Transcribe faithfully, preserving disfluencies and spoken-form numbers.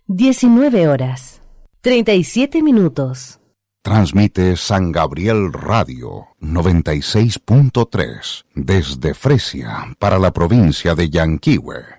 diecinueve horas, treinta y siete minutos. Transmite San Gabriel Radio noventa y seis punto tres desde Fresia para la provincia de Yanquihue.